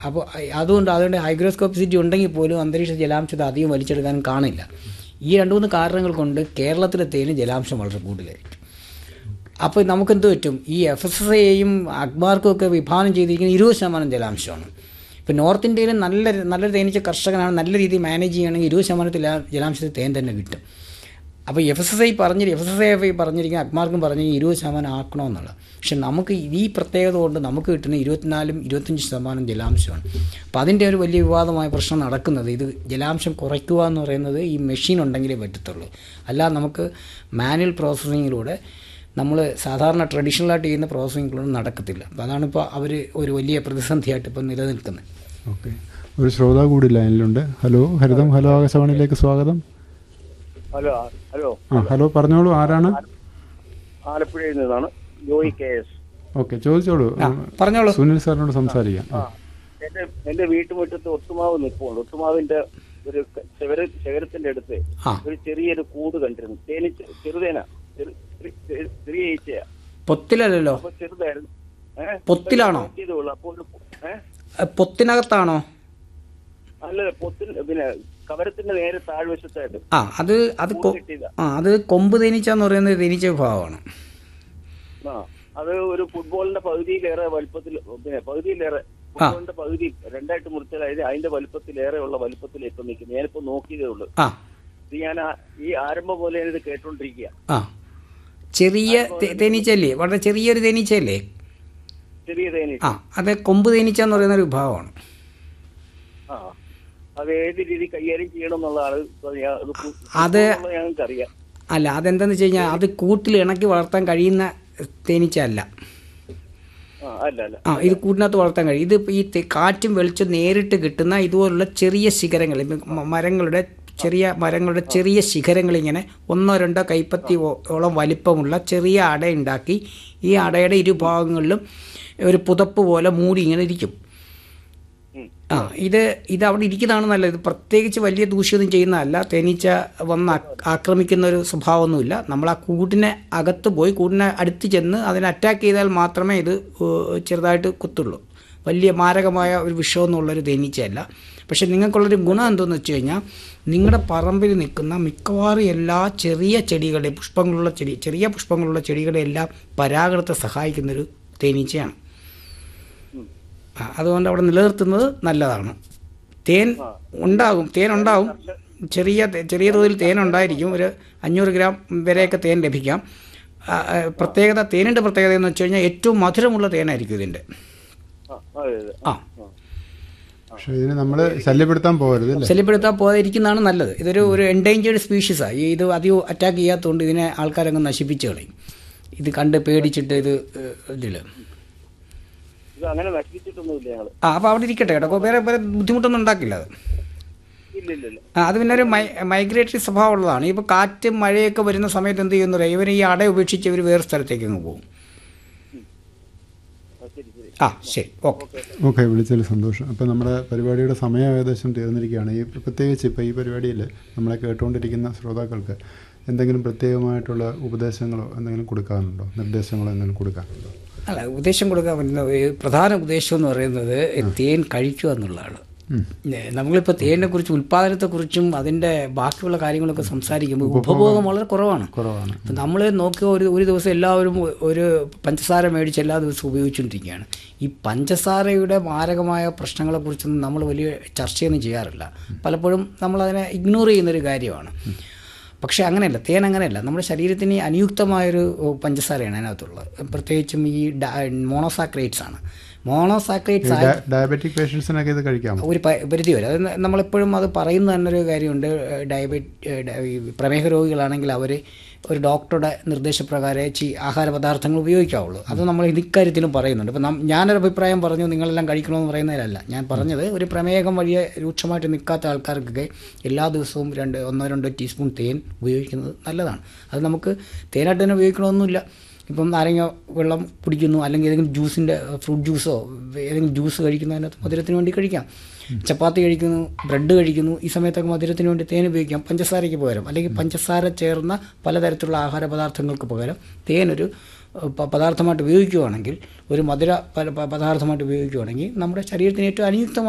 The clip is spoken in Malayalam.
അപ്പോൾ അതുകൊണ്ട് ഹൈഗ്രോസ്കോപ്പിസിറ്റി ഉണ്ടെങ്കിൽ പോലും അന്തരീക്ഷ ജലാംശത്തെ അധികം വലിച്ചെടുക്കാനും കാണില്ല. ഈ 2-3 കാരണങ്ങൾ കൊണ്ട് കേരളത്തിലെ തേന് ജലാംശം വളരെ കൂടുതലായിരിക്കും. അപ്പോൾ നമുക്കെന്ത് പറ്റും? ഈ FSSAയും അഗ്മാർക്കും ഒക്കെ വിഭാവനം ചെയ്തിരിക്കുന്ന 20% ജലാംശമാണ്. ഇപ്പോൾ നോർത്ത് ഇന്ത്യയിൽ നല്ലൊരു തേനീച്ച കർഷകനാണ്, നല്ല രീതിയിൽ മാനേജ് ചെയ്യുകയാണെങ്കിൽ 20% ജലാംശത്തിൽ തേൻ തന്നെ കിട്ടും. അപ്പോൾ FSSAI പറഞ്ഞിരിക്കുന്ന അഗ്മാർക്കും പറഞ്ഞ് 20% ആക്കണമെന്നുള്ളത്. പക്ഷെ നമുക്ക് ഈ പ്രത്യേകത കൊണ്ട് നമുക്ക് കിട്ടുന്ന 24-25% ജലാംശമാണ്. അപ്പോൾ അതിൻ്റെ ഒരു വലിയ വിവാദമായ പ്രശ്നം നടക്കുന്നത് ഇത് ജലാംശം കുറയ്ക്കുക എന്ന് പറയുന്നത് ഈ മെഷീൻ ഉണ്ടെങ്കിലേ പറ്റത്തുള്ളൂ. അല്ലാതെ നമുക്ക് മാനുവൽ പ്രോസസ്സിങ്ങിലൂടെ നമ്മൾ സാധാരണ ട്രഡീഷണലായിട്ട് ചെയ്യുന്ന പ്രോസസ്സിങ്ങിലൂടെ നടക്കത്തില്ല. അപ്പോൾ അതാണിപ്പോൾ അവർ ഒരു വലിയ പ്രതിസന്ധിയായിട്ട് ഇപ്പോൾ നിലനിൽക്കുന്നത്. ഓക്കെ, ഒരു ശ്രോതാവ് കൂടി ലൈനിലുണ്ട്. ഹലോ ഹരിതം, ഹലോ ആകാശവാണിയിലേക്ക് സ്വാഗതം. ഹലോ ഹലോ ഹലോ പറഞ്ഞോളൂ, ആരാണ്? ആലപ്പുഴയിൽ നിന്നാണ് ജോയി KS. ഓക്കെ, ചോദിച്ചോളൂ, പറഞ്ഞോളൂ. സുനിൽ സാറിനോട് സംസാരിക്കാം. എന്റെ വീട്ടുമുറ്റത്ത് ഒട്ടുമാവ് നിൽപ്പുണ്ട്. ഒട്ടുമാവിന്റെ ഒരു ശേഖരത്തിന്റെ അടുത്ത് ഒരു ചെറിയൊരു കൂട് കണ്ടിരുന്നു. ചെറുതേന, ചെറിയ ഈച്ചയാ. പൊത്തിലല്ലോ, ചെറുതായിരുന്നു. പൊത്തിലാണോ? പൊത്തിനകത്താണോ? അല്ല, പൊത്തിൽ പിന്നെ കവരത്തിന്റെ നേരെ താഴ്വശത്തായിട്ട്. അത് കൊമ്പ് തേനീച്ചെന്ന് പറയുന്നത് തേനീച്ച വിഭാഗമാണ്. അത് ഒരു ഫുട്ബോളിന്റെ പകുതിയിലേറെ വലുപ്പത്തിൽ, പിന്നെ ഫുട്ബോളിന്റെ പകുതി രണ്ടായിട്ട് മുറിച്ചാൽ അതിന്റെ വലുപ്പത്തിലേറെ ഉള്ള വലുപ്പത്തിൽ ഇപ്പൊ നിൽക്കുന്നത്. ഞാനിപ്പോ നോക്കിയതേ ഉള്ളൂ. ഇത് ഞാൻ ഈ ആരംഭം പോലെ ഇത് കേട്ടോണ്ടിരിക്കുക. ചെറിയ തേനീച്ചല്ലേ, വളരെ ചെറിയൊരു തേനീച്ചയല്ലേ? ചെറിയ തേനീച്ച. അത് കൊമ്പ് തേനീച്ച എന്ന് പറയുന്ന ഒരു വിഭാഗമാണ്. അത് ഏത് രീതി കൈകാര്യം ചെയ്യണം എന്നുള്ളതാണ് ഞങ്ങൾക്കറിയാം. അല്ല, അതെന്താന്ന് വെച്ച് കഴിഞ്ഞാൽ അത് കൂട്ടിൽ ഇണക്കി വളർത്താൻ കഴിയുന്ന തേനീച്ച അല്ല. ഇത് കൂട്ടിനകത്ത് വളർത്താൻ കഴിയും. ഇത് ഈ കാറ്റും വെളിച്ചം നേരിട്ട് കിട്ടുന്ന ഇതുപോലുള്ള ചെറിയ ശിഖരങ്ങൾ, മരങ്ങളുടെ ചെറിയ ശിഖരങ്ങൾ, ഇങ്ങനെ 1-2 കൈപ്പത്തിയോളം വലിപ്പമുള്ള ചെറിയ അടയുണ്ടാക്കി ഈ അടയുടെ ഇരുഭാഗങ്ങളിലും ഒരു പുതപ്പ് പോലെ മൂടി ഇങ്ങനെ ഇരിക്കും. ഇത് അവിടെ ഇരിക്കുന്നതാണ് നല്ലത്. പ്രത്യേകിച്ച് വലിയ ദൂഷ്യമൊന്നും ചെയ്യുന്നതല്ല. തേനീച്ച വന്ന് ആക്രമിക്കുന്ന ഒരു സ്വഭാവമൊന്നുമില്ല. നമ്മൾ ആ കൂടിനെ അകത്ത് പോയി കൂടിനെ അടുത്ത് ചെന്ന് അതിനെ അറ്റാക്ക് ചെയ്താൽ മാത്രമേ ഇത് ചെറുതായിട്ട് കുത്തുള്ളൂ. വലിയ മാരകമായ ഒരു വിഷമൊന്നുമുള്ളൊരു തേനീച്ചയല്ല. പക്ഷെ നിങ്ങൾക്കുള്ളൊരു ഗുണം എന്തെന്ന് വെച്ച് കഴിഞ്ഞാൽ നിങ്ങളുടെ പറമ്പിൽ നിൽക്കുന്ന മിക്കവാറും എല്ലാ ചെറിയ ചെടികളെ, ചെറിയ പുഷ്പങ്ങളുള്ള ചെടികളെല്ലാം പരാഗണത്തെ സഹായിക്കുന്നൊരു തേനീച്ചയാണ്. അതുകൊണ്ട് അവിടെ നിലനിർത്തുന്നത് നല്ലതാണ്. തേൻ ഉണ്ടാകും. ചെറിയ തോതിൽ തേൻ ഉണ്ടായിരിക്കും. ഒരു 500 ഗ്രാം വരെയൊക്കെ തേൻ ലഭിക്കാം. തേനിൻ്റെ പ്രത്യേകത എന്ന് വെച്ച് കഴിഞ്ഞാൽ ഏറ്റവും മധുരമുള്ള തേനായിരിക്കും ഇതിൻ്റെ. പക്ഷേ ഇതിനെ നമ്മൾ ശല്യപ്പെടുത്താൻ പോകാതിരിക്കുന്നതാണ് നല്ലത്. ഒരു എൻഡേഞ്ചേർഡ് സ്പീഷീസാണ്. ഇത് അധികം അറ്റാക്ക് ചെയ്യാത്തതുകൊണ്ട് ഇതിനെ ആൾക്കാരങ്ങ് നശിപ്പിച്ച് കളയും. ഇത് കണ്ട് പേടിച്ചിട്ട് അപ്പോൾ അവിടെ ഇരിക്കട്ടെ കേട്ടോ. വേറെ ബുദ്ധിമുട്ടൊന്നും ഉണ്ടാക്കില്ല അത്. അത് പിന്നെ ഒരു മൈഗ്രേറ്ററി സ്വഭാവമുള്ളതാണ്. ഇപ്പോൾ കാറ്റും മഴയൊക്കെ വരുന്ന സമയത്ത് എന്ത് ചെയ്യുന്നു, ഇവർ ഈ അട ഉപേക്ഷിച്ച് ഇവർ വേറെ സ്ഥലത്തേക്ക് അങ്ങ് പോകും. ശരി, ഓക്കെ, വിളിച്ചതിൽ സന്തോഷം. അപ്പോൾ നമ്മുടെ പരിപാടിയുടെ സമയം ഏകദേശം തീർന്നിരിക്കുകയാണ്. പ്രത്യേകിച്ച് ഇപ്പോൾ ഈ പരിപാടിയിൽ നമ്മളെ കേട്ടുകൊണ്ടിരിക്കുന്ന ശ്രോതാക്കൾക്ക് എന്തെങ്കിലും പ്രത്യേകമായിട്ടുള്ള ഉപദേശങ്ങളോ എന്തെങ്കിലും കൊടുക്കാനുണ്ടോ, നിർദ്ദേശങ്ങളോ എന്തെങ്കിലും കൊടുക്കാനുണ്ടോ? അല്ല, ഉപദേശം കൊടുക്കാൻ പറ്റുന്ന പ്രധാന ഉപദേശം എന്ന് പറയുന്നത് തേൻ കഴിക്കുക എന്നുള്ളതാണ്. നമ്മളിപ്പോൾ തേനിനെ കുറിച്ചും ഉൽപ്പാദനത്തെക്കുറിച്ചും അതിൻ്റെ ബാക്കിയുള്ള കാര്യങ്ങളൊക്കെ സംസാരിക്കുമ്പോൾ ഉപഭോഗം വളരെ കുറവാണ്. ഇപ്പം നമ്മൾ നോക്കുക, ഒരു ദിവസം എല്ലാവരും ഒരു പഞ്ചസാര മേടിച്ച് എല്ലാ ദിവസവും ഉപയോഗിച്ചുകൊണ്ടിരിക്കുകയാണ്. ഈ പഞ്ചസാരയുടെ മാരകമായ പ്രശ്നങ്ങളെക്കുറിച്ചൊന്നും നമ്മൾ വലിയ ചർച്ചയൊന്നും ചെയ്യാറില്ല. പലപ്പോഴും നമ്മളതിനെ ഇഗ്നോർ ചെയ്യുന്നൊരു കാര്യമാണ്. പക്ഷേ അങ്ങനെയല്ല, തേൻ അങ്ങനെയല്ല. നമ്മുടെ ശരീരത്തിന് അനുയുക്തമായൊരു പഞ്ചസാരയാണ് അതിനകത്തുള്ളത്. പ്രത്യേകിച്ചും ഈ മോണോസാക്രൈറ്റ്സ് ആണ്. ഡയബറ്റിക് പേഷ്യൻസിനൊക്കെ ഇത് കഴിക്കാം ഒരു പരിധി വരെ. അത് നമ്മളെപ്പോഴും അത് പറയുന്ന തന്നെ ഒരു കാര്യമുണ്ട്. പ്രമേഹ രോഗികളാണെങ്കിൽ അവർ ഒരു ഡോക്ടറുടെ നിർദ്ദേശപ്രകാരം ആഹാര പദാർത്ഥങ്ങൾ ഉപയോഗിക്കാവുള്ളൂ. അത് നമ്മൾ ഇക്കാര്യത്തിലും പറയുന്നുണ്ട്. ഇപ്പം ഞാനൊരു അഭിപ്രായം പറഞ്ഞു നിങ്ങളെല്ലാം കഴിക്കണമെന്ന് പറയുന്നതിലല്ല ഞാൻ പറഞ്ഞത്. ഒരു പ്രമേഹം വലിയ രൂക്ഷമായിട്ട് നിൽക്കാത്ത ആൾക്കാർക്കൊക്കെ എല്ലാ ദിവസവും 1-2 ടീസ്പൂൺ തേൻ ഉപയോഗിക്കുന്നത് നല്ലതാണ്. അത് നമുക്ക് തേനായിട്ട് തന്നെ ഉപയോഗിക്കണമെന്നില്ല. ഇപ്പം നാരങ്ങ വെള്ളം കുടിക്കുന്നു, അല്ലെങ്കിൽ ഏതെങ്കിലും ഫ്രൂട്ട് ജ്യൂസോ ഏതെങ്കിലും ജ്യൂസ് കഴിക്കുന്നു, അതിനകത്ത് മധുരത്തിന് വേണ്ടി കഴിക്കാം. ചപ്പാത്തി കഴിക്കുന്നു, ബ്രെഡ് കഴിക്കുന്നു, ഈ സമയത്തൊക്കെ മധുരത്തിന് വേണ്ടി തേൻ ഉപയോഗിക്കാം. പഞ്ചസാരയ്ക്ക് പകരം, അല്ലെങ്കിൽ പഞ്ചസാര ചേർന്ന പലതരത്തിലുള്ള ആഹാര പദാർത്ഥങ്ങൾക്ക് പകരം തേനൊരു പദാർത്ഥമായിട്ട് ഉപയോഗിക്കുകയാണെങ്കിൽ, ഒരു മധുര പദാർത്ഥമായിട്ട് ഉപയോഗിക്കുകയാണെങ്കിൽ നമ്മുടെ ശരീരത്തിന് ഏറ്റവും അനിയുക്തമായ